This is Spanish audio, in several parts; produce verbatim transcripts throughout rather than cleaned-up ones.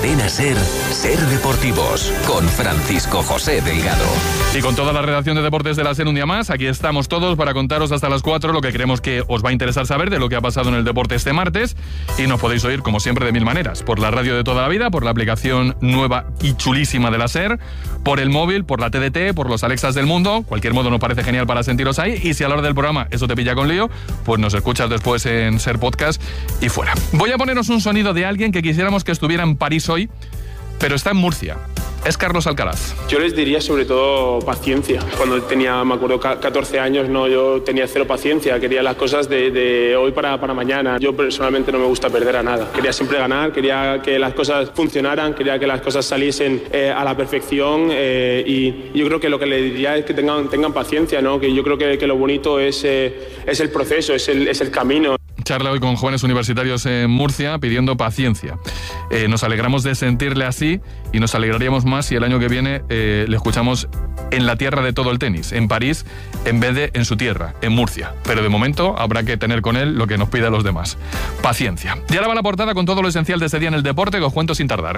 Cadena SER, Ser Deportivos, con Francisco José Delgado. Y con toda la redacción de deportes de la SER un día más, aquí estamos todos para contaros hasta las cuatro lo que creemos que os va a interesar saber de lo que ha pasado en el deporte este martes. Y nos podéis oír, como siempre, de mil maneras. Por la radio de toda la vida, por la aplicación nueva y chulísima de la SER, por el móvil, por la T D T, por los Alexas del mundo. Cualquier modo nos parece genial para sentiros ahí. Y si a la hora del programa eso te pilla con lío, pues nos escuchas después en SER Podcast y fuera. Voy a poneros un sonido de alguien que quisiéramos que estuviera en París hoy, pero está en Murcia. Es Carlos Alcaraz. Yo les diría sobre todo paciencia. Cuando tenía, me acuerdo, catorce años, no, yo tenía cero paciencia. Quería las cosas de, de hoy para, para mañana. Yo personalmente no me gusta perder a nada. Quería siempre ganar, quería que las cosas funcionaran, quería que las cosas saliesen eh, a la perfección eh, y yo creo que lo que les diría es que tengan, tengan paciencia, ¿no? Que yo creo que, que lo bonito es, eh, es el proceso, es el, es el camino. Charla hoy con jóvenes universitarios en Murcia pidiendo paciencia. Eh, nos alegramos de sentirle así y nos alegraríamos más si el año que viene eh, le escuchamos en la tierra de todo el tenis, en París, en vez de en su tierra, en Murcia. Pero de momento habrá que tener con él lo que nos pide a los demás. Paciencia. Y ahora va la portada con todo lo esencial de este día en el deporte que os cuento sin tardar.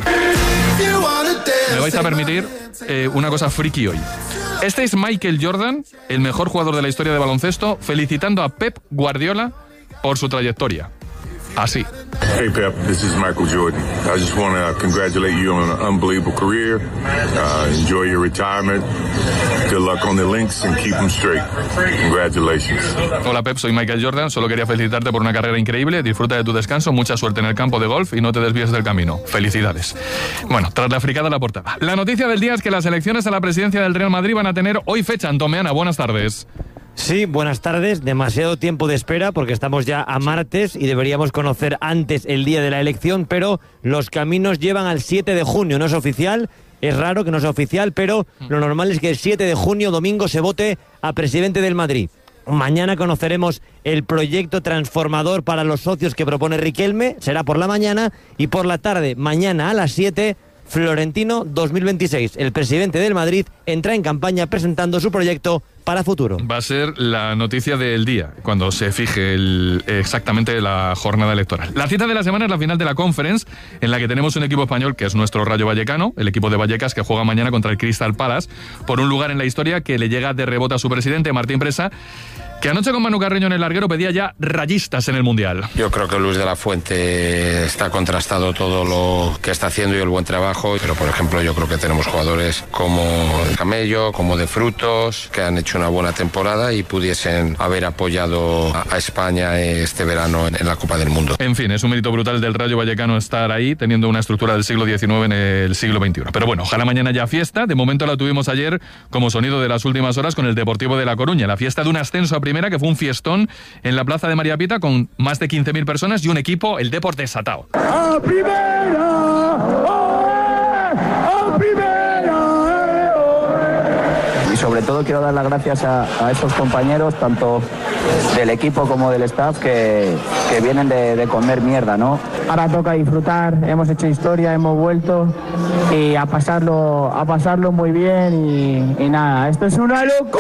Me vais a permitir eh, una cosa friki hoy. Este es Michael Jordan, el mejor jugador de la historia de baloncesto, felicitando a Pep Guardiola por su trayectoria. Así. Hey Pep, this is Michael Jordan. I just want to congratulate you on an unbelievable career. Uh, enjoy your retirement. Good luck on the links and keep them straight. Congratulations. Hola Pep, soy Michael Jordan. Solo quería felicitarte por una carrera increíble. Disfruta de tu descanso, mucha suerte en el campo de golf y no te desvíes del camino. Felicidades. Bueno, tras la fricada la portada. La noticia del día es que las elecciones a la presidencia del Real Madrid van a tener hoy fecha. Antomeana, buenas tardes. Sí, buenas tardes. Demasiado tiempo de espera porque estamos ya a martes y deberíamos conocer antes el día de la elección, pero los caminos llevan al siete de junio. No es oficial, es raro que no sea oficial, pero lo normal es que el siete de junio, domingo, se vote a presidente del Madrid. Mañana conoceremos el proyecto transformador para los socios que propone Riquelme, será por la mañana, y por la tarde, mañana a las siete, Florentino dos mil veintiséis. El presidente del Madrid entra en campaña presentando su proyecto para futuro. Va a ser la noticia del día, cuando se fije el, exactamente la jornada electoral. La cita de la semana es la final de la Conference, en la que tenemos un equipo español que es nuestro Rayo Vallecano, el equipo de Vallecas, que juega mañana contra el Crystal Palace, por un lugar en la historia que le llega de rebote a su presidente, Martín Presa, que anoche con Manu Carreño en el larguero pedía ya rayistas en el Mundial. Yo creo que Luis de la Fuente está contrastado todo lo que está haciendo y el buen trabajo, pero por ejemplo yo creo que tenemos jugadores como Camello, como De Frutos, que han hecho una buena temporada y pudiesen haber apoyado a, a España este verano en, en la Copa del Mundo. En fin, es un mérito brutal del Rayo Vallecano estar ahí, teniendo una estructura del siglo diecinueve en el siglo veintiuno. Pero bueno, ojalá mañana ya fiesta. De momento la tuvimos ayer como sonido de las últimas horas con el Deportivo de La Coruña, la fiesta de un ascenso a primera, que fue un fiestón en la plaza de María Pita con más de quince mil personas y un equipo, el Depor desatado. ¡A primera! ¡A primera! Y sobre todo quiero dar las gracias a, a esos compañeros, tanto del equipo como del staff, que, que vienen de, de comer mierda, ¿no? Ahora toca disfrutar, hemos hecho historia, hemos vuelto y a pasarlo, a pasarlo muy bien y, y nada, esto es una locura.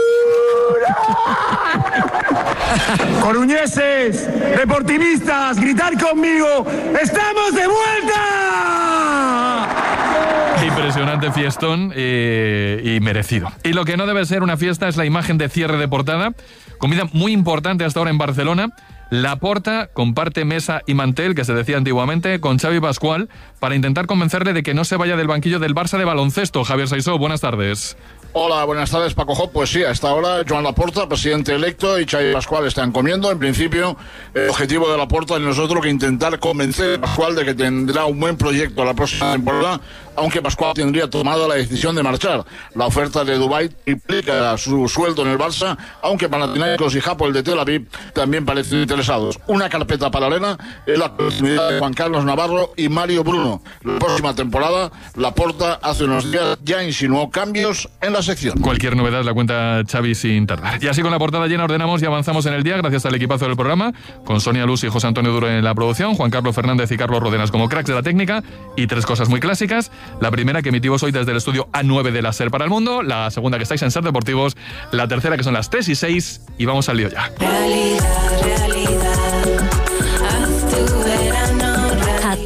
Coruñeses, deportivistas, gritar conmigo, ¡estamos de vuelta! Impresionante fiestón eh, y merecido. Y lo que no debe ser una fiesta es la imagen de cierre de portada. Comida muy importante hasta ahora en Barcelona. Laporta comparte mesa y mantel, que se decía antiguamente, con Xavi Pascual para intentar convencerle de que no se vaya del banquillo del Barça de baloncesto. Javier Saisó, buenas tardes. Hola, buenas tardes, Paco Job. Pues sí, hasta ahora Joan Laporta, presidente electo, y Xavi Pascual están comiendo. En principio, el objetivo de Laporta no es otro que intentar convencer a Pascual de que tendrá un buen proyecto la próxima temporada, aunque Pascual tendría tomado la decisión de marchar. La oferta de Dubái implica su sueldo en el Barça, aunque Panathinaikos y Hapoel de Tel Aviv también parecen interesados. Una carpeta paralela es la continuidad de Juan Carlos Navarro y Mario Bruno. La próxima temporada, Laporta hace unos días ya insinuó cambios en la sección. Cualquier novedad la cuenta Xavi sin tardar. Y así con la portada llena ordenamos y avanzamos en el día gracias al equipazo del programa, con Sonia Luz y José Antonio Duro en la producción, Juan Carlos Fernández y Carlos Rodenas como cracks de la técnica, y tres cosas muy clásicas. La primera que emitimos hoy desde el estudio A nueve de la SER para el mundo, la segunda que estáis en SER Deportivos, la tercera que son las tres y seis, y vamos al lío ya. Realidad, realidad, haz tu verano, haz tu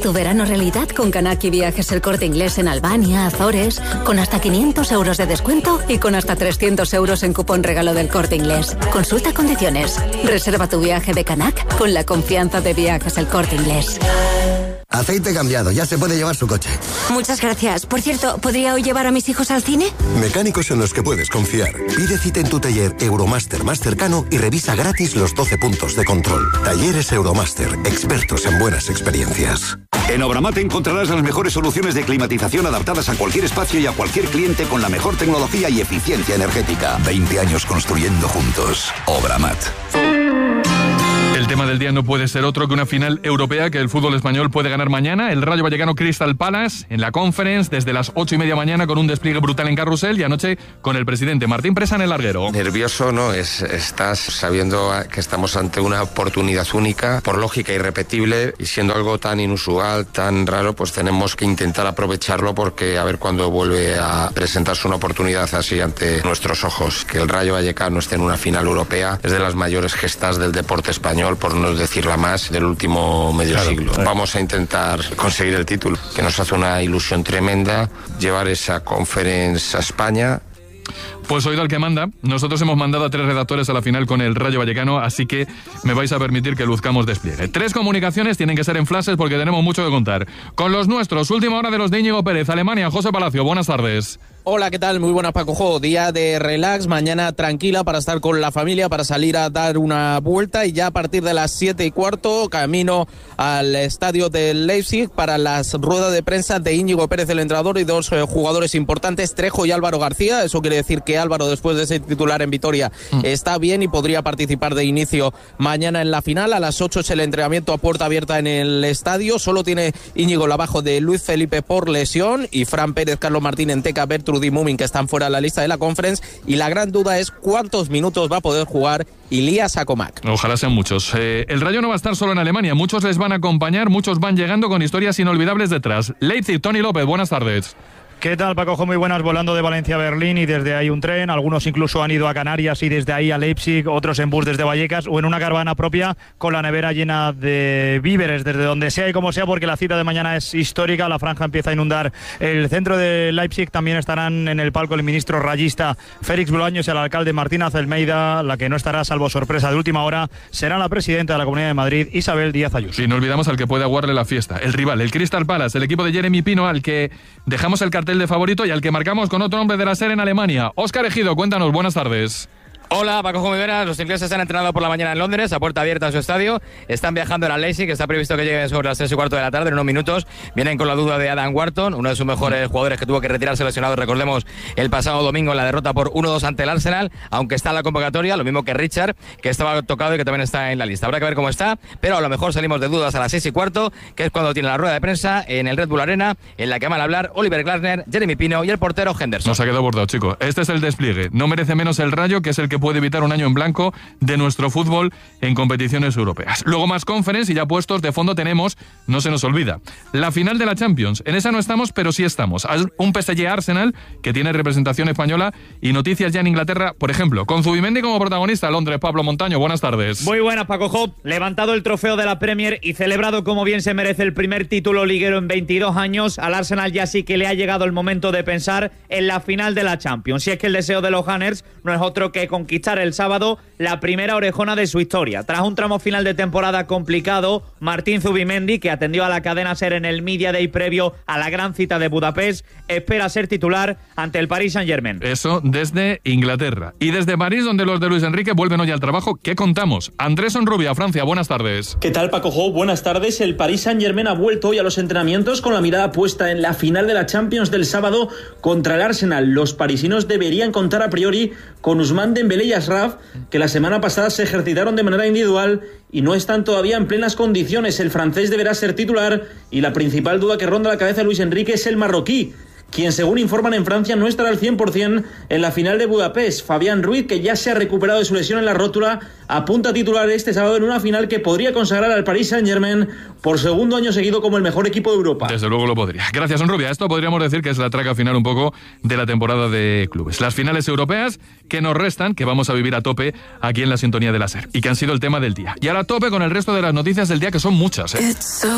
tu verano realidad con Kanaki Viajes El Corte Inglés en Albania, Azores, con hasta quinientos euros de descuento y con hasta trescientos euros en cupón regalo del Corte Inglés. Consulta condiciones. Reserva tu viaje de Canac con la confianza de Viajes El Corte Inglés. Aceite cambiado, ya se puede llevar su coche. Muchas gracias. Por cierto, ¿podría hoy llevar a mis hijos al cine? Mecánicos en los que puedes confiar. Pide cita en tu taller Euromaster más cercano y revisa gratis los doce puntos de control. Talleres Euromaster, expertos en buenas experiencias. En Obramat encontrarás las mejores soluciones de climatización adaptadas a cualquier espacio y a cualquier cliente con la mejor tecnología y eficiencia energética. veinte años construyendo juntos. Obramat. El tema del día no puede ser otro que una final europea que el fútbol español puede ganar mañana. El Rayo Vallecano Crystal Palace en la Conference desde las ocho y media mañana con un despliegue brutal en carrusel y anoche con el presidente Martín Presa en el larguero. Nervioso, ¿no? Es, estás sabiendo que estamos ante una oportunidad única, por lógica irrepetible, y siendo algo tan inusual, tan raro, pues tenemos que intentar aprovecharlo porque a ver cuándo vuelve a presentarse una oportunidad así ante nuestros ojos. Que el Rayo Vallecano esté en una final europea es de las mayores gestas del deporte español, por no decir la más, del último medio claro, siglo. Claro. Vamos a intentar conseguir el título, que nos hace una ilusión tremenda, llevar esa Conference a España. Pues oído al que manda, nosotros hemos mandado a tres redactores a la final con el Rayo Vallecano, así que me vais a permitir que luzcamos despliegue. Tres comunicaciones tienen que ser en flashes porque tenemos mucho que contar. Con los nuestros, última hora de los de Íñigo Pérez, Alemania, José Palacio, buenas tardes. Hola, ¿qué tal? Muy buenas, Paco Jo. Día de relax, mañana tranquila para estar con la familia, para salir a dar una vuelta y ya a partir de las siete y cuarto camino al estadio del Leipzig para las ruedas de prensa de Íñigo Pérez, el entrenador, y dos eh, jugadores importantes, Trejo y Álvaro García. Eso quiere decir que Álvaro, después de ser titular en Vitoria, mm. está bien y podría participar de inicio mañana en la final. A las ocho es el entrenamiento a puerta abierta en el estadio. Solo tiene Íñigo la baja de Luis Felipe por lesión y Fran Pérez, Carlos Martín, Enteca, Bertrud y Mumin, que están fuera de la lista de la Conference, y la gran duda es cuántos minutos va a poder jugar Ilías Acomac. Ojalá sean muchos. Eh, el Rayo no va a estar solo en Alemania, muchos les van a acompañar, muchos van llegando con historias inolvidables detrás. Leipzig, Tony López, buenas tardes. ¿Qué tal, Paco? Muy buenas, volando de Valencia a Berlín y desde ahí un tren. Algunos incluso han ido a Canarias y desde ahí a Leipzig, otros en bus desde Vallecas o en una caravana propia con la nevera llena de víveres desde donde sea y como sea, porque la cita de mañana es histórica. La franja empieza a inundar el centro de Leipzig. También estarán en el palco el ministro rayista Félix Bolaños y el alcalde Martín Azelmeida. La que no estará, salvo sorpresa de última hora, será la presidenta de la Comunidad de Madrid, Isabel Díaz Ayuso. Y no olvidamos al que puede aguarle la fiesta, el rival, el Crystal Palace, el equipo de Jeremy Pino, al que dejamos el cartel de favorito y al que marcamos con otro hombre de la serie en Alemania. Óscar Ejido, cuéntanos, buenas tardes. Hola, Paco muy buenas. Los ingleses se han entrenado por la mañana en Londres, a puerta abierta en su estadio. Están viajando a la Leipzig, que está previsto que lleguen sobre las tres y cuarto de la tarde, en unos minutos. Vienen con la duda de Adam Wharton, uno de sus mejores jugadores que tuvo que retirarse lesionado, recordemos, el pasado domingo en la derrota por uno dos ante el Arsenal, aunque está en la convocatoria, lo mismo que Richard, que estaba tocado y que también está en la lista. Habrá que ver cómo está, pero a lo mejor salimos de dudas a las seis y cuarto, que es cuando tiene la rueda de prensa en el Red Bull Arena, en la que van a hablar Oliver Glasner, Jeremy Pino y el portero Henderson. Nos ha quedado bordado, chico. Este es el despliegue. No merece menos el Rayo, que es el que puede evitar un año en blanco de nuestro fútbol en competiciones europeas. Luego más Conference y ya puestos de fondo tenemos, no se nos olvida, la final de la Champions. En esa no estamos, pero sí estamos. Un P S G Arsenal que tiene representación española y noticias ya en Inglaterra, por ejemplo, con Zubimendi como protagonista. Londres, Pablo Montaño, buenas tardes. Muy buenas, Paco Job. Levantado el trofeo de la Premier y celebrado como bien se merece el primer título liguero en veintidós años, al Arsenal ya sí que le ha llegado el momento de pensar en la final de la Champions. Si es que el deseo de los Gunners no es otro que conquistar el sábado la primera orejona de su historia. Tras un tramo final de temporada complicado, Martín Zubimendi, que atendió a la cadena SER en el Media Day previo a la gran cita de Budapest, espera ser titular ante el Paris Saint-Germain. Eso desde Inglaterra. Y desde París, donde los de Luis Enrique vuelven hoy al trabajo, ¿qué contamos? Andrés Onrubia, Francia, buenas tardes. ¿Qué tal, Paco Jo? Buenas tardes. El Paris Saint-Germain ha vuelto hoy a los entrenamientos con la mirada puesta en la final de la Champions del sábado contra el Arsenal. Los parisinos deberían contar a priori con Ousmane Dembélé y Ashraf, que la semana pasada se ejercitaron de manera individual y no están todavía en plenas condiciones. El francés deberá ser titular y la principal duda que ronda la cabeza de Luis Enrique es el marroquí, quien según informan en Francia no estará al cien por ciento en la final de Budapest. Fabián Ruiz, que ya se ha recuperado de su lesión en la rótula, apunta a titular este sábado en una final que podría consagrar al Paris Saint-Germain por segundo año seguido como el mejor equipo de Europa. Desde luego lo podría. Gracias, Onrubia. Esto podríamos decir que es la traca final un poco de la temporada de clubes. Las finales europeas que nos restan, que vamos a vivir a tope aquí en la sintonía de la SER y que han sido el tema del día. Y ahora a tope con el resto de las noticias del día, que son muchas, ¿eh?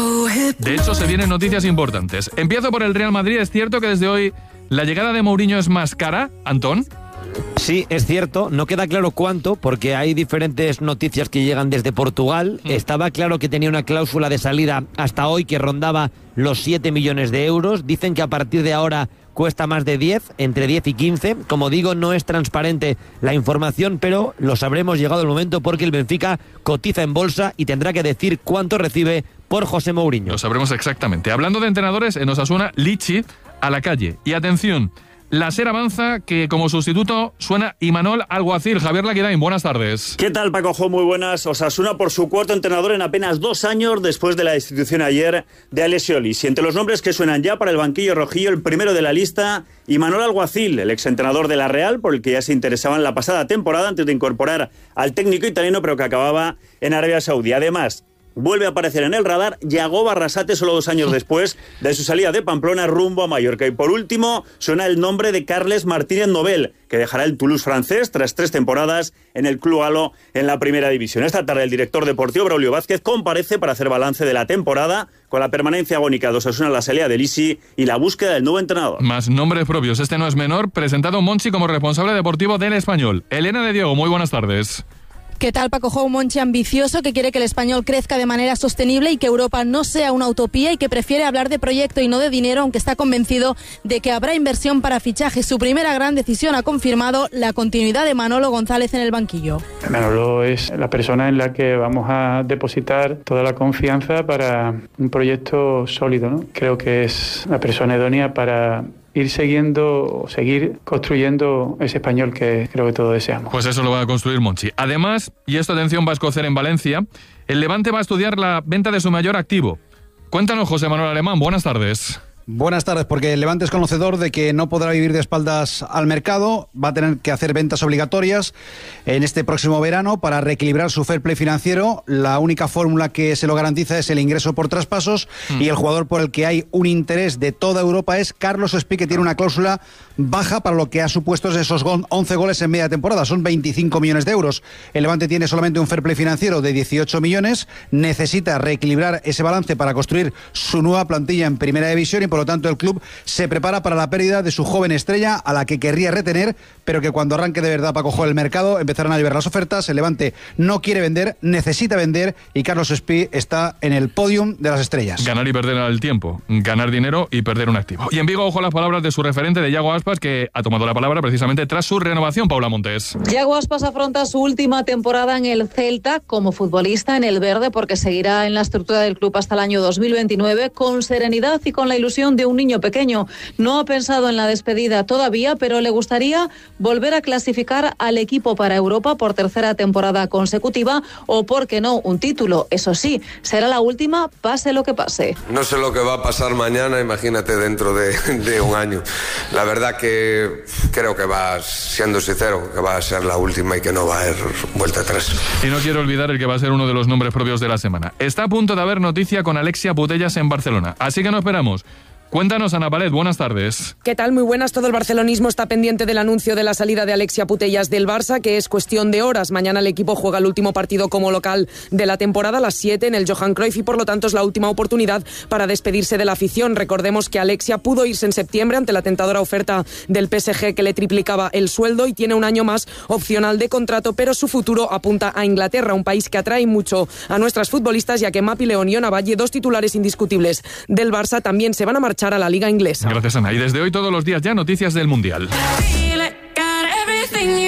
De hecho, se vienen noticias importantes. Empiezo por el Real Madrid. Es cierto que desde hoy la llegada de Mourinho es más cara, Antón. Sí, es cierto, no queda claro cuánto, porque hay diferentes noticias que llegan desde Portugal. Mm. Estaba claro que tenía una cláusula de salida hasta hoy que rondaba los siete millones de euros. Dicen que a partir de ahora cuesta más de diez, entre diez y quince. Como digo, no es transparente la información, pero lo sabremos llegado el momento, porque el Benfica cotiza en bolsa y tendrá que decir cuánto recibe por José Mourinho. Lo sabremos exactamente. Hablando de entrenadores, en Osasuna, Lichi a la calle. Y atención, la SER avanza que como sustituto suena Imanol Alguacil. Javier Laquidain, buenas tardes. ¿Qué tal, Paco Jo? Muy buenas. Osasuna por su cuarto entrenador en apenas dos años después de la destitución ayer de Alessio Lici. Entre los nombres que suenan ya para el banquillo rojillo, el primero de la lista, Imanol Alguacil, el exentrenador de la Real, por el que ya se interesaba en la pasada temporada antes de incorporar al técnico italiano, pero que acababa en Arabia Saudí. Además, vuelve a aparecer en el radar Yago Barrasate solo dos años después de su salida de Pamplona rumbo a Mallorca. Y por último suena el nombre de Carles Martínez Nobel, que dejará el Toulouse francés tras tres temporadas en el Club Galo en la primera división. Esta tarde el director deportivo Braulio Vázquez comparece para hacer balance de la temporada con la permanencia agónica de Osasuna en la salida de Lici y la búsqueda del nuevo entrenador. Más nombres propios, este no es menor, presentado Monchi como responsable deportivo del Español. Elena de Diego, muy buenas tardes. ¿Qué tal, Paco Jo? Un Monchi ambicioso que quiere que el Español crezca de manera sostenible y que Europa no sea una utopía, y que prefiere hablar de proyecto y no de dinero, aunque está convencido de que habrá inversión para fichajes. Su primera gran decisión ha confirmado la continuidad de Manolo González en el banquillo. Manolo es la persona en la que vamos a depositar toda la confianza para un proyecto sólido, ¿no? Creo que es la persona idónea para ir siguiendo, seguir construyendo ese Español que creo que todos deseamos. Pues eso lo va a construir Monchi. Además, y esto atención va a escocer en Valencia, el Levante va a estudiar la venta de su mayor activo. Cuéntanos, José Manuel Alemán, buenas tardes. Buenas tardes, porque el Levante es conocedor de que no podrá vivir de espaldas al mercado, va a tener que hacer ventas obligatorias en este próximo verano para reequilibrar su fair play financiero. La única fórmula que se lo garantiza es el ingreso por traspasos, mm. y el jugador por el que hay un interés de toda Europa es Carlos Espí, que tiene una cláusula baja para lo que ha supuesto esos once goles en media temporada, son veinticinco millones de euros. El Levante tiene solamente un fair play financiero de dieciocho millones, necesita reequilibrar ese balance para construir su nueva plantilla en primera división, y por lo tanto el club se prepara para la pérdida de su joven estrella, a la que querría retener, pero que cuando arranque de verdad para coger el mercado empezarán a llover las ofertas. El Levante no quiere vender, necesita vender, y Carlos Espí está en el podium de las estrellas. Ganar y perder al tiempo, ganar dinero y perder un activo. Y en Vigo, ojo a las palabras de su referente, de Yago Aspas, que ha tomado la palabra precisamente tras su renovación. Paula Montes. Yago Aspas afronta su última temporada en el Celta como futbolista en el verde, porque seguirá en la estructura del club hasta el año dos mil veintinueve con serenidad y con la ilusión de un niño pequeño. No ha pensado en la despedida todavía, pero le gustaría volver a clasificar al equipo para Europa por tercera temporada consecutiva, o, por qué no, un título. Eso sí, será la última, pase lo que pase. No sé lo que va a pasar mañana, imagínate dentro de, de un año. La verdad que creo que va, siendo sincero, que va a ser la última y que no va a haber vuelta atrás. Y no quiero olvidar el que va a ser uno de los nombres propios de la semana. Está a punto de haber noticia con Alexia Putellas en Barcelona, así que no esperamos. Cuéntanos, Ana Palet, buenas tardes. ¿Qué tal? Muy buenas. Todo el barcelonismo está pendiente del anuncio de la salida de Alexia Putellas del Barça, que es cuestión de horas. Mañana el equipo juega el último partido como local de la temporada, a las siete, en el Johan Cruyff, y por lo tanto es la última oportunidad para despedirse de la afición. Recordemos que Alexia pudo irse en septiembre ante la tentadora oferta del P S G, que le triplicaba el sueldo, y tiene un año más opcional de contrato, pero su futuro apunta a Inglaterra, un país que atrae mucho a nuestras futbolistas, ya que Mapi León y Ona Valle, dos titulares indiscutibles del Barça, también se van a marchar a la Liga Inglesa. Gracias, Ana. Y desde hoy, todos los días ya, noticias del Mundial.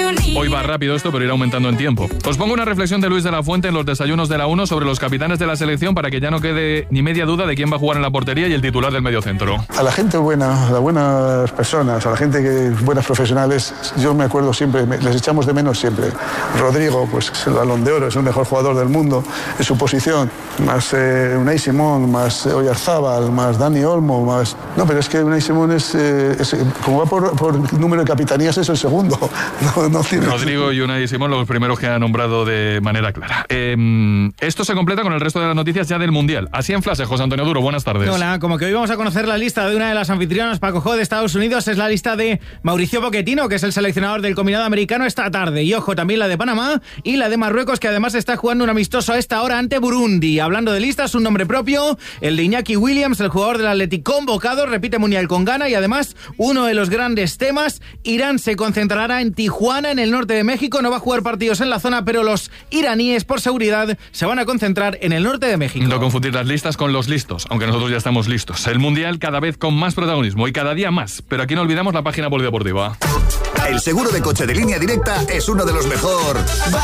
Hoy va rápido esto, pero irá aumentando en tiempo. Os pongo una reflexión de Luis de la Fuente en los desayunos de la uno sobre los capitanes de la selección para que ya no quede ni media duda de quién va a jugar en la portería y el titular del mediocentro. A la gente buena, a las buenas personas, a la gente que buenas profesionales, yo me acuerdo siempre, les echamos de menos siempre. Rodrigo, pues es el Balón de Oro, es el mejor jugador del mundo en su posición, más eh, Unai Simón, más eh, Oyarzábal, más Dani Olmo, más... No, pero es que Unai Simón es, eh, es como va por, por número de capitanías, es el segundo. No, no tiene... Rodrigo y Unai Simón, los primeros que ha nombrado de manera clara. Eh, esto se completa con el resto de las noticias ya del Mundial. Así en flash, José Antonio Duro, buenas tardes. Hola, como que hoy vamos a conocer la lista de una de las anfitrionas Paco Jo de Estados Unidos, es la lista de Mauricio Pochettino, que es el seleccionador del combinado americano esta tarde. Y ojo, también la de Panamá y la de Marruecos, que además está jugando un amistoso a esta hora ante Burundi. Hablando de listas, un nombre propio, el de Iñaki Williams, el jugador del Athletic convocado, repite Mundial con Ghana y además uno de los grandes temas, Irán se concentrará en Tijuana, en el norte de México, no va a jugar partidos en la zona, pero los iraníes, por seguridad, se van a concentrar en el norte de México. No confundir las listas con los listos, aunque nosotros ya estamos listos. El Mundial cada vez con más protagonismo y cada día más, pero aquí no olvidamos la página polideportiva. El seguro de coche de Línea Directa es uno de los mejor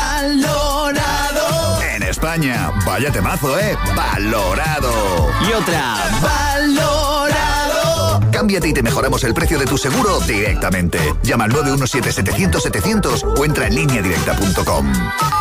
valorado en España. Vaya temazo, ¿eh? Valorado. Y otra, valorado. Cámbiate y te mejoramos el precio de tu seguro directamente. Llama al nueve uno siete setecientos setecientos o entra en línea directa punto com.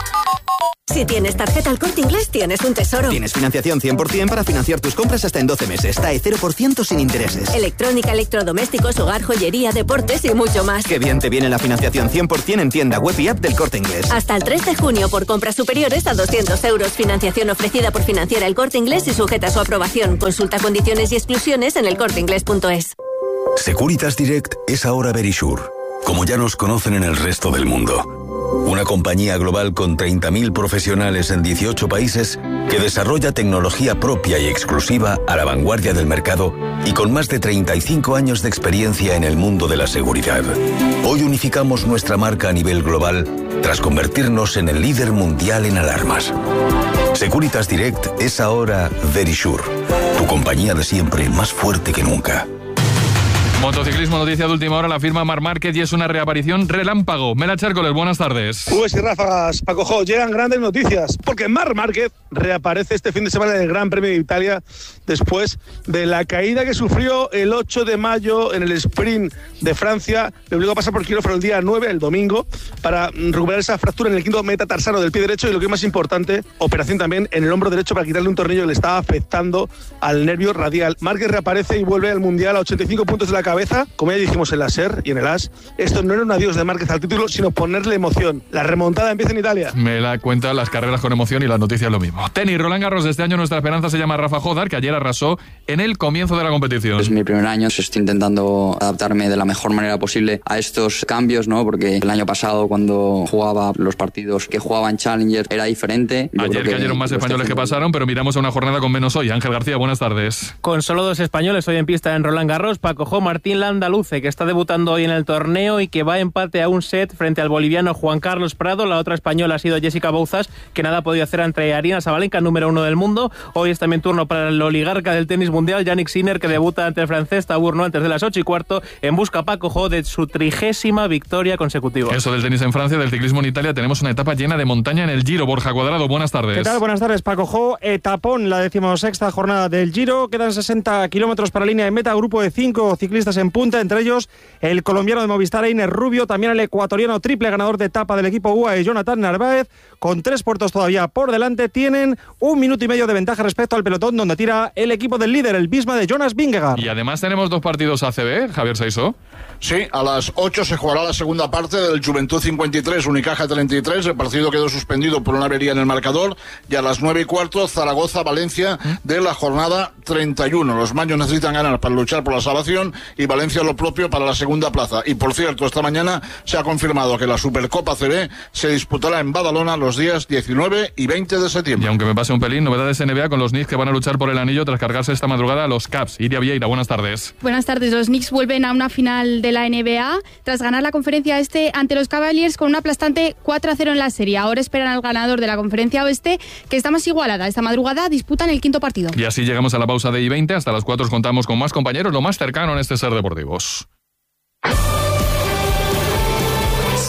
Si tienes tarjeta El Corte Inglés, tienes un tesoro. Tienes financiación cien por ciento para financiar tus compras hasta en doce meses. T A E cero por ciento sin intereses. Electrónica, electrodomésticos, hogar, joyería, deportes y mucho más. Qué bien te viene la financiación cien por ciento en tienda web y app del Corte Inglés. Hasta el tres de junio por compras superiores a doscientos euros. Financiación ofrecida por Financiera El Corte Inglés y sujeta a su aprobación. Consulta condiciones y exclusiones en el corte inglés punto es. Securitas Direct es ahora Verisure, como ya nos conocen en el resto del mundo. Una compañía global con treinta mil profesionales en dieciocho países que desarrolla tecnología propia y exclusiva a la vanguardia del mercado y con más de treinta y cinco años de experiencia en el mundo de la seguridad. Hoy unificamos nuestra marca a nivel global tras convertirnos en el líder mundial en alarmas. Securitas Direct es ahora Verisure, tu compañía de siempre más fuerte que nunca. Motociclismo, noticia de última hora, la firma Marc Márquez y es una reaparición relámpago. Mela Chércoles, buenas tardes. Pues y ráfagas, Paco Jo, llegan grandes noticias, porque Marc Márquez reaparece este fin de semana en el Gran Premio de Italia después de la caída que sufrió el ocho de mayo en el sprint de Francia. Le obligó a pasar por quirófano el día nueve, el domingo, para recuperar esa fractura en el quinto metatarsano del pie derecho y lo que es más importante, operación también en el hombro derecho para quitarle un tornillo que le estaba afectando al nervio radial. Márquez reaparece y vuelve al Mundial a ochenta y cinco puntos de la cabeza, como ya dijimos en la SER y en el AS. Esto no era un adiós de Márquez al título, sino ponerle emoción. La remontada empieza en Italia. Me la cuenta las carreras con emoción y las noticias lo mismo. Tenis, Roland Garros, de este año nuestra esperanza se llama Rafa Jodar, que ayer arrasó en el comienzo de la competición. Es mi primer año, estoy intentando adaptarme de la mejor manera posible a estos cambios, ¿no? Porque el año pasado, cuando jugaba los partidos que jugaba en Challenger, era diferente. Yo ayer que cayeron más españoles que pasaron, pero miramos a una jornada con menos hoy. Ángel García, buenas tardes. Con solo dos españoles hoy en pista en Roland Garros, Paco Jo, Martín Landaluce, que está debutando hoy en el torneo y que va a empate a un set frente al boliviano Juan Carlos Prado. La otra española ha sido Jessica Bouzas, que nada ha podido hacer ante Aryna Sabalenka, número uno del mundo. Hoy es también turno para el oligarca del tenis mundial, Yannick Sinner, que debuta ante el francés Taburno antes de las ocho y cuarto, en busca, Paco Jo, de su trigésima victoria consecutiva. Eso del tenis en Francia, del ciclismo en Italia, tenemos una etapa llena de montaña en el Giro. Borja Cuadrado, buenas tardes. ¿Qué tal? Buenas tardes, Paco Jo. Etapón, la decimosexta jornada del Giro. Quedan sesenta kilómetros para la línea de meta, grupo de cinco ciclistas en punta, entre ellos el colombiano de Movistar, Einer Rubio, también el ecuatoriano triple ganador de etapa del equipo U A E, Jonathan Narváez, con tres puertos todavía por delante. Tienen un minuto y medio de ventaja respecto al pelotón, donde tira el equipo del líder, el Visma de Jonas Vingegaard. Y además tenemos dos partidos A C B, Javier Saisó. Sí, a las ocho se jugará la segunda parte del Juventud cincuenta y tres, Unicaja treinta y tres. El partido quedó suspendido por una avería en el marcador. Y a las nueve y cuarto, Zaragoza-Valencia de la jornada treinta y uno. Los maños necesitan ganar para luchar por la salvación y Valencia lo propio para la segunda plaza. Y por cierto, esta mañana se ha confirmado que la Supercopa C B se disputará en Badalona los días diecinueve y veinte de septiembre. Y aunque me pase un pelín, novedades N B A con los Knicks que van a luchar por el anillo tras cargarse esta madrugada a los Cavs. Iria Vieira, buenas tardes. Buenas tardes. Los Knicks vuelven a una final de la N B A tras ganar la conferencia este ante los Cavaliers con un aplastante cuatro a cero en la serie. Ahora esperan al ganador de la conferencia oeste, que está más igualada. Esta madrugada disputan el quinto partido. Y así llegamos a la pausa de I veinte. Hasta las cuatro os contamos con más compañeros, lo más cercano en este Ser Deportivos.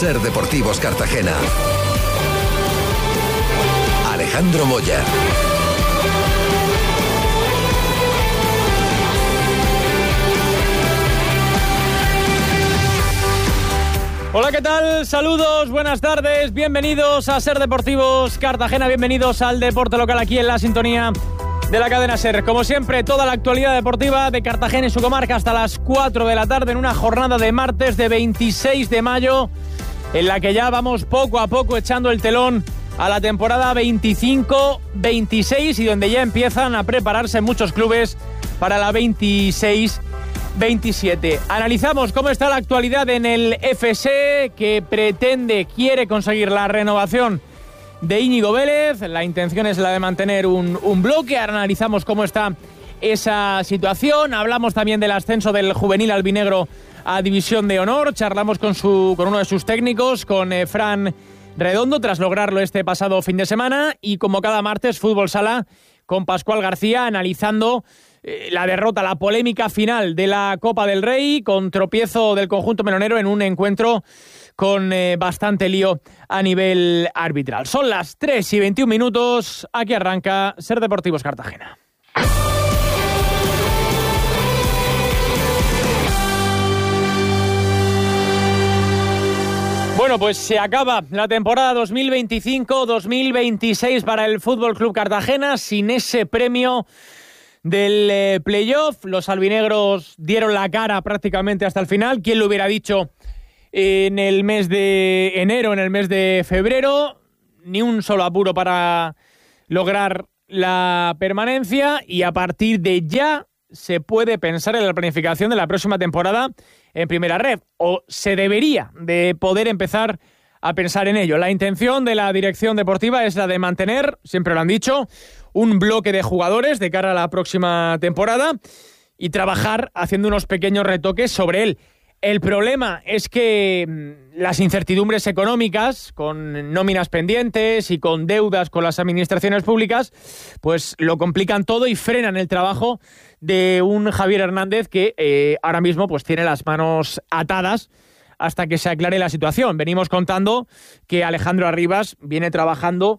Ser Deportivos Cartagena. Alejandro Moya. Hola, ¿qué tal? Saludos, buenas tardes, bienvenidos a Ser Deportivos Cartagena, bienvenidos al deporte local aquí en la sintonía de la cadena SER. Como siempre, toda la actualidad deportiva de Cartagena y su comarca hasta las cuatro de la tarde en una jornada de martes de veintiséis de mayo en la que ya vamos poco a poco echando el telón a la temporada veinticinco veintiséis y donde ya empiezan a prepararse muchos clubes para la veintiséis veintisiete. Analizamos cómo está la actualidad en el F S, que pretende, quiere conseguir la renovación de Íñigo Vélez. La intención es la de mantener un, un bloque. Analizamos cómo está esa situación. Hablamos también del ascenso del juvenil albinegro a División de Honor. Charlamos con, su, con uno de sus técnicos, con eh, Fran Redondo, tras lograrlo este pasado fin de semana. Y como cada martes, Fútbol Sala con Pascual García, analizando eh, la derrota, la polémica final de la Copa del Rey, con tropiezo del conjunto melonero en un encuentro con eh, bastante lío a nivel arbitral. Son las tres y veintiún minutos, aquí arranca Ser Deportivos Cartagena. Bueno, pues se acaba la temporada dos mil veinticinco dos mil veintiséis para el Fútbol Club Cartagena sin ese premio del eh, playoff. Los albinegros dieron la cara prácticamente hasta el final. ¿Quién lo hubiera dicho en el mes de enero, en el mes de febrero? Ni un solo apuro para lograr la permanencia, y a partir de ya se puede pensar en la planificación de la próxima temporada en Primera Ref, o se debería de poder empezar a pensar en ello. La intención de la dirección deportiva es la de mantener, siempre lo han dicho, un bloque de jugadores de cara a la próxima temporada y trabajar haciendo unos pequeños retoques sobre él. El problema es que las incertidumbres económicas, con nóminas pendientes y con deudas con las administraciones públicas, pues lo complican todo y frenan el trabajo de un Javier Hernández que eh, ahora mismo pues tiene las manos atadas hasta que se aclare la situación. Venimos contando que Alejandro Arribas viene trabajando,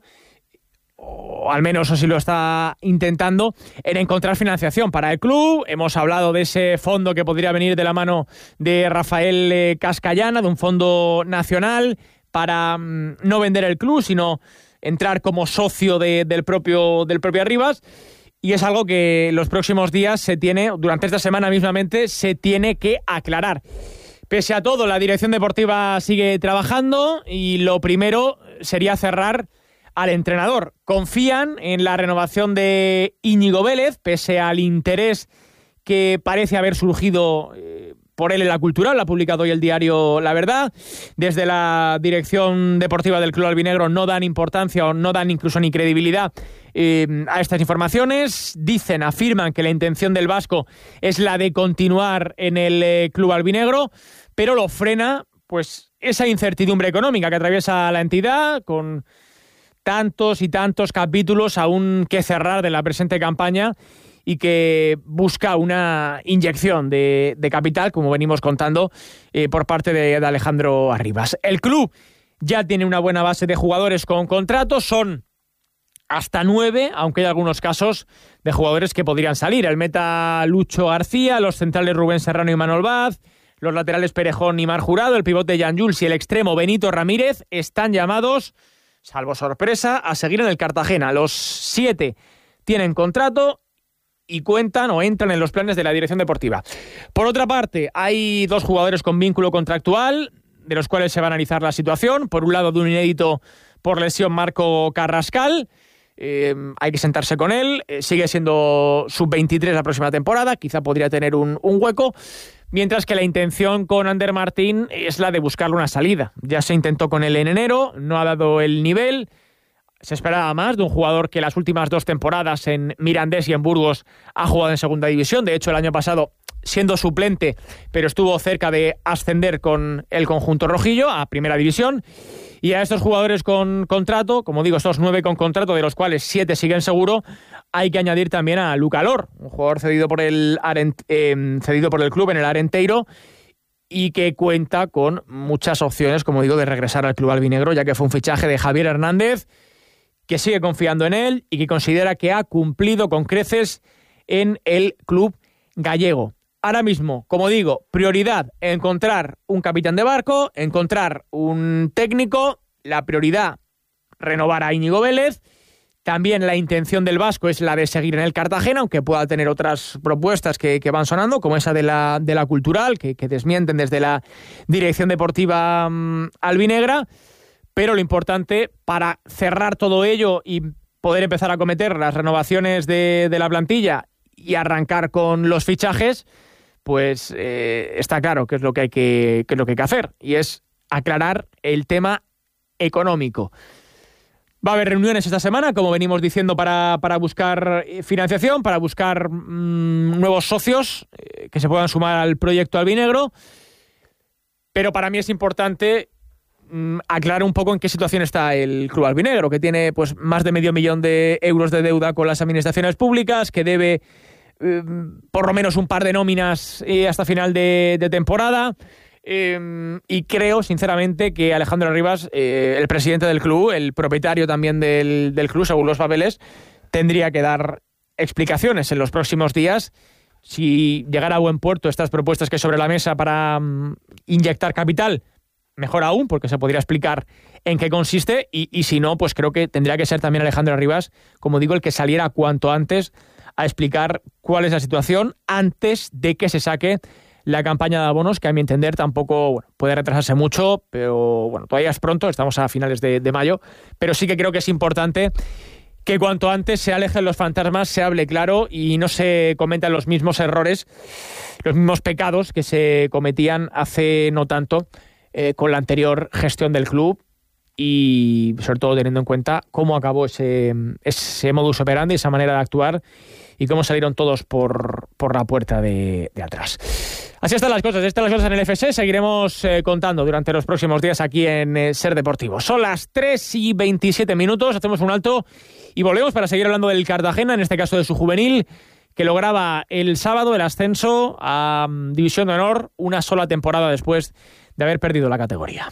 o al menos así lo está intentando, en encontrar financiación para el club. Hemos hablado de ese fondo que podría venir de la mano de Rafael Cascallana, de un fondo nacional, para mmm, no vender el club, sino entrar como socio de, del, propio, del propio Arribas. Y es algo que los próximos días se tiene, durante esta semana mismamente, se tiene que aclarar. Pese a todo, la dirección deportiva sigue trabajando y lo primero sería cerrar al entrenador. Confían en la renovación de Íñigo Vélez, pese al interés que parece haber surgido eh, por él en la Cultural. Lo ha publicado hoy el diario La Verdad. Desde la dirección deportiva del club albinegro no dan importancia o no dan incluso ni credibilidad eh, a estas informaciones. Dicen, afirman que la intención del vasco es la de continuar en el eh, club albinegro, pero lo frena pues esa incertidumbre económica que atraviesa la entidad, con tantos y tantos capítulos aún que cerrar de la presente campaña, y que busca una inyección de, de capital, como venimos contando, eh, por parte de, de Alejandro Arribas. El club ya tiene una buena base de jugadores con contratos, son hasta nueve, aunque hay algunos casos de jugadores que podrían salir. El meta Lucho García, los centrales Rubén Serrano y Manuel Vaz, los laterales Perejón y Mar Jurado, el pivote Jan Jules y el extremo Benito Ramírez están llamados, salvo sorpresa, a seguir en el Cartagena. Los siete tienen contrato y cuentan o entran en los planes de la dirección deportiva. Por otra parte, hay dos jugadores con vínculo contractual, de los cuales se va a analizar la situación. Por un lado, de un inédito por lesión, Marco Carrascal. Eh, hay que sentarse con él. Eh, sigue siendo sub veintitrés la próxima temporada. Quizá podría tener un, un hueco. Mientras que la intención con Ander Martín es la de buscarle una salida. Ya se intentó con él en enero, no ha dado el nivel. Se esperaba más de un jugador que las últimas dos temporadas en Mirandés y en Burgos ha jugado en segunda división. De hecho, el año pasado, siendo suplente, pero estuvo cerca de ascender con el conjunto rojillo a primera división. Y a estos jugadores con contrato, como digo, estos nueve con contrato, de los cuales siete siguen seguro, hay que añadir también a Luca Lor, un jugador cedido por el, Arent, eh, cedido por el club en el Arenteiro, y que cuenta con muchas opciones, como digo, de regresar al club albinegro, ya que fue un fichaje de Javier Hernández, que sigue confiando en él y que considera que ha cumplido con creces en el club gallego. Ahora mismo, como digo, prioridad encontrar un capitán de barco, encontrar un técnico, la prioridad renovar a Íñigo Vélez. También la intención del vasco es la de seguir en el Cartagena, aunque pueda tener otras propuestas que, que van sonando, como esa de la, de la Cultural, que, que desmienten desde la dirección deportiva um, albinegra. Pero lo importante para cerrar todo ello y poder empezar a acometer las renovaciones de, de la plantilla y arrancar con los fichajes, pues eh, está claro qué es lo que hay que, qué es lo que hay que hacer, y es aclarar el tema económico. Va a haber reuniones esta semana, como venimos diciendo, para, para buscar financiación, para buscar mmm, nuevos socios eh, que se puedan sumar al proyecto albinegro. Pero para mí es importante mmm, aclarar un poco en qué situación está el club albinegro, que tiene pues más de medio millón de euros de deuda con las administraciones públicas, que debe eh, por lo menos un par de nóminas eh, hasta final de, de temporada. Eh, y creo sinceramente que Alejandro Arribas, eh, el presidente del club, el propietario también del, del club, según los papeles, tendría que dar explicaciones en los próximos días si llegara a buen puerto estas propuestas que hay sobre la mesa para um, inyectar capital. Mejor aún, porque se podría explicar en qué consiste, y, y si no, pues creo que tendría que ser también Alejandro Arribas, como digo, el que saliera cuanto antes a explicar cuál es la situación antes de que se saque la campaña de abonos, que a mi entender tampoco bueno, puede retrasarse mucho, pero bueno, todavía es pronto, estamos a finales de, de mayo, pero sí que creo que es importante que cuanto antes se alejen los fantasmas, se hable claro y no se cometan los mismos errores, los mismos pecados que se cometían hace no tanto eh, con la anterior gestión del club, y sobre todo teniendo en cuenta cómo acabó ese, ese modus operandi, esa manera de actuar, y cómo salieron todos por, por la puerta de, de atrás. Así están las cosas, están las cosas en el F S. Seguiremos eh, contando durante los próximos días aquí en eh, Ser Deportivo. Son las tres y veintisiete minutos, hacemos un alto y volvemos para seguir hablando del Cartagena, en este caso de su juvenil, que lograba el sábado el ascenso a um, División de Honor, una sola temporada después de haber perdido la categoría.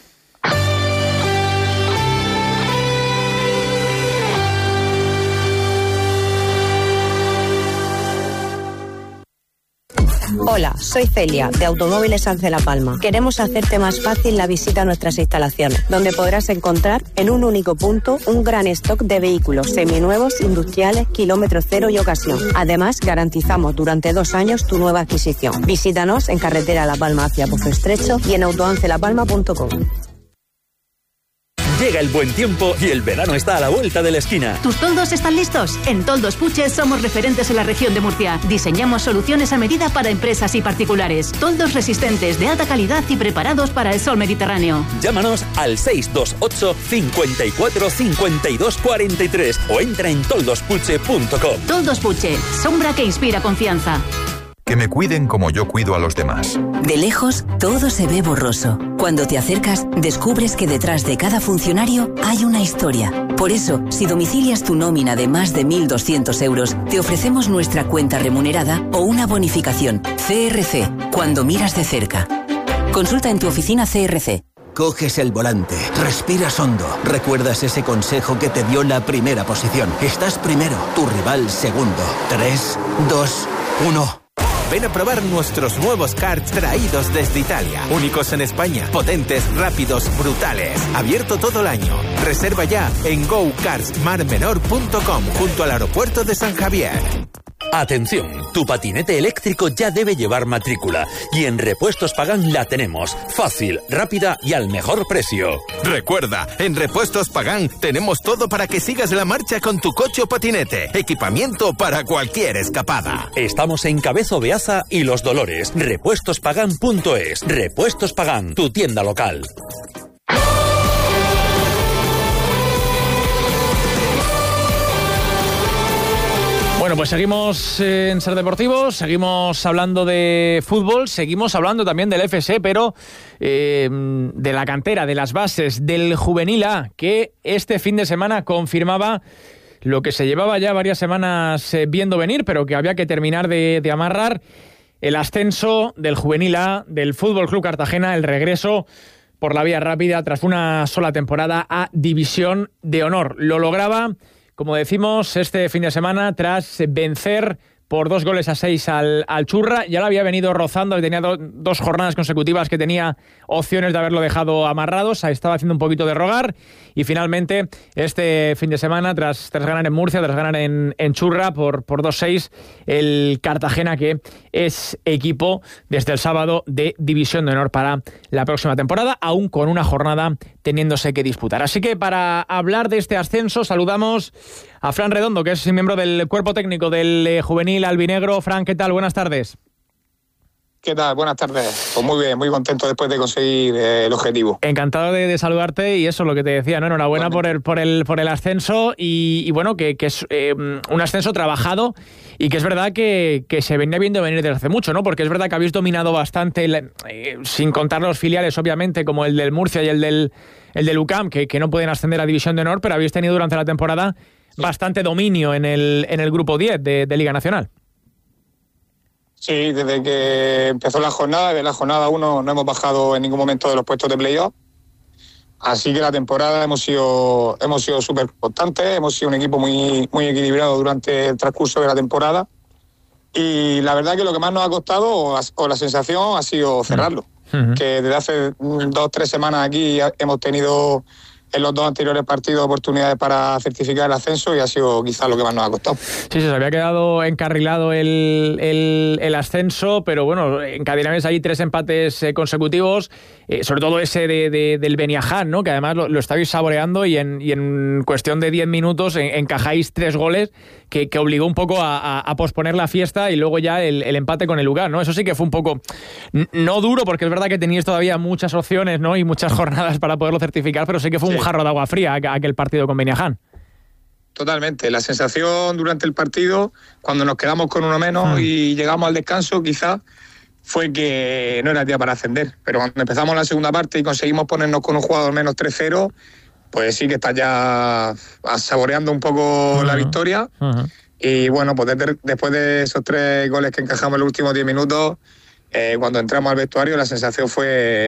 Hola, soy Celia, de Automóviles Ance La Palma. Queremos hacerte más fácil la visita a nuestras instalaciones, donde podrás encontrar en un único punto un gran stock de vehículos seminuevos, industriales, kilómetro cero y ocasión. Además, garantizamos durante dos años tu nueva adquisición. Visítanos en carretera La Palma hacia Pozo Estrecho y en autoancelapalma punto com. Llega el buen tiempo y el verano está a la vuelta de la esquina. ¿Tus toldos están listos? En Toldos Puche somos referentes en la región de Murcia. Diseñamos soluciones a medida para empresas y particulares. Toldos resistentes, de alta calidad y preparados para el sol mediterráneo. Llámanos al seis dos ocho, cinco cuatro, cinco dos cuatro tres o entra en toldos puche punto com. Toldos Puche, sombra que inspira confianza. Que me cuiden como yo cuido a los demás. De lejos, todo se ve borroso. Cuando te acercas, descubres que detrás de cada funcionario hay una historia. Por eso, si domicilias tu nómina de más de mil doscientos euros, te ofrecemos nuestra cuenta remunerada o una bonificación. C R C, cuando miras de cerca. Consulta en tu oficina C R C. Coges el volante, respiras hondo, recuerdas ese consejo que te dio la primera posición. Estás primero, tu rival segundo. Tres, dos, uno... Ven a probar nuestros nuevos karts traídos desde Italia. Únicos en España, potentes, rápidos, brutales. Abierto todo el año. Reserva ya en go karts mar menor punto com, junto al aeropuerto de San Javier. Atención, tu patinete eléctrico ya debe llevar matrícula y en Repuestos Pagán la tenemos, fácil, rápida y al mejor precio. Recuerda, en Repuestos Pagán tenemos todo para que sigas la marcha con tu coche o patinete, equipamiento para cualquier escapada. Estamos en Cabezo Beaza y Los Dolores, repuestos pagán punto es. Repuestos Pagán, tu tienda local. Bueno, pues seguimos en Ser Deportivo, seguimos hablando de fútbol, seguimos hablando también del F S, pero eh, de la cantera, de las bases, del Juvenil A, que este fin de semana confirmaba lo que se llevaba ya varias semanas eh, viendo venir, pero que había que terminar de, de amarrar, el ascenso del Juvenil A del Fútbol Club Cartagena, el regreso por la vía rápida tras una sola temporada a División de Honor. Lo lograba, como decimos, este fin de semana tras vencer por dos goles a seis al, al Churra. Ya lo había venido rozando, y tenía do, dos jornadas consecutivas que tenía opciones de haberlo dejado amarrados. Estaba haciendo un poquito de rogar. Y finalmente, este fin de semana, tras, tras ganar en Murcia, tras ganar en, en Churra por, por dos seis, el Cartagena, que es equipo desde el sábado de División de Honor para la próxima temporada, aún con una jornada teniéndose que disputar. Así que para hablar de este ascenso, saludamos a Fran Redondo, que es miembro del cuerpo técnico del eh, Juvenil Albinegro. Fran, ¿qué tal? Buenas tardes. ¿Qué tal? Buenas tardes. Pues muy bien, muy contento después de conseguir eh, el objetivo. Encantado de, de saludarte, y eso, lo que te decía, ¿no? Enhorabuena por el, por el, por el ascenso, y, y bueno, que, que es eh, un ascenso trabajado, y que es verdad que, que se venía viendo venir desde hace mucho, ¿no? Porque es verdad que habéis dominado bastante, eh, sin contar los filiales, obviamente, como el del Murcia y el del, el del U C A M, que, que no pueden ascender a División de Honor, pero habéis tenido durante la temporada bastante dominio en el, en el grupo diez de, de Liga Nacional. Sí, desde que empezó la jornada, de la jornada uno no hemos bajado en ningún momento de los puestos de playoff. Así que la temporada hemos sido hemos sido súper constantes, hemos sido un equipo muy, muy equilibrado durante el transcurso de la temporada. Y la verdad que lo que más nos ha costado, o, o la sensación, ha sido cerrarlo. Uh-huh. Que desde hace dos, tres semanas aquí hemos tenido en los dos anteriores partidos oportunidades para certificar el ascenso, y ha sido quizás lo que más nos ha costado. Sí, se había quedado encarrilado el, el, el ascenso, pero bueno, encadenabais ahí tres empates eh, consecutivos, eh, sobre todo ese de, de, del Beniaján, ¿no? Que además lo, lo estabais saboreando, y en, y en cuestión de diez minutos en, encajáis tres goles que, que obligó un poco a, a, a posponer la fiesta, y luego ya el, el empate con el U C A M, ¿no? Eso sí que fue un poco, no duro, porque es verdad que teníais todavía muchas opciones, ¿no? Y muchas jornadas para poderlo certificar, pero sí que fue un Sí. jarro de agua fría aquel partido con Beniaján. Totalmente. La sensación durante el partido, cuando nos quedamos con uno menos mm. y llegamos al descanso, quizás fue que no era día para ascender. Pero cuando empezamos la segunda parte y conseguimos ponernos con un jugador menos tres cero, pues sí que está ya saboreando un poco uh-huh. la victoria. Uh-huh. Y bueno, pues desde, después de esos tres goles que encajamos en los últimos diez minutos, eh, cuando entramos al vestuario, la sensación fue